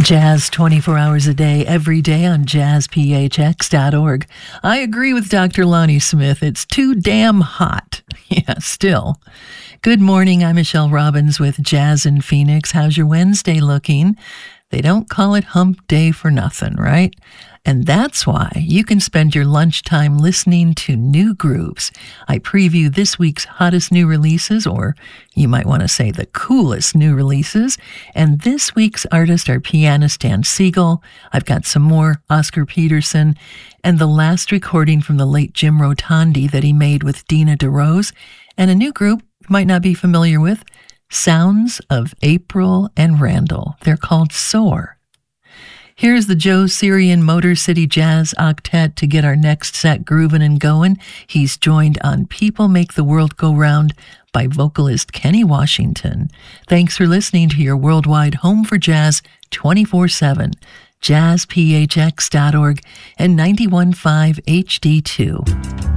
Jazz 24 hours a day, every day on jazzphx.org. I agree with Dr. Lonnie Smith. It's too damn hot. Yeah, still. Good morning. I'm Michelle Robbins with Jazz in Phoenix. How's your Wednesday looking? They don't call it hump day for nothing, right? And that's why you can spend your lunchtime listening to new grooves. I preview this week's hottest new releases, or you might want to say the coolest new releases. And this week's artists are pianist Dan Siegel. I've got some more Oscar Peterson, and the last recording from the late Jim Rotondi that he made with Dina DeRose, and a new group you might not be familiar with, Sounds of April and Randall. They're called Soar. Here's the Joe Syrian Motor City Jazz Octet to get our next set grooving and going. He's joined on People Make the World Go Round by vocalist Kenny Washington. Thanks for listening to your worldwide home for jazz 24/7, jazzphx.org and 91.5 HD2.